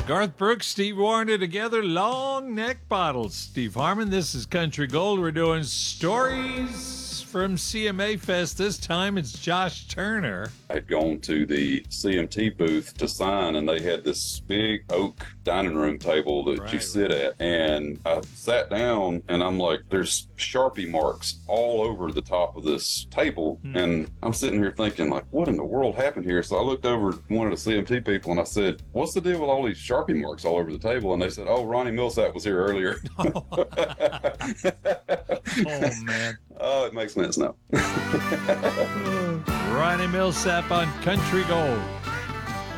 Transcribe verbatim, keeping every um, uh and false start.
Garth Brooks, Steve Warner together, long neck bottles. Steve Harmon, this is Country Gold. We're doing stories from C M A Fest. This time it's Josh Turner. I had gone to the C M T booth to sign, and they had this big oak dining room table that Right, you sit right. at. And I sat down, and I'm like, there's Sharpie marks all over the top of this table. Hmm. And I'm sitting here thinking, like, what in the world happened here? So I looked over at one of the C M T people, and I said, what's the deal with all these Sharpie marks all over the table? And they said, oh, Ronnie Millsap was here earlier. Oh, man. Oh, it makes sense now. Ronnie Millsap on Country Gold.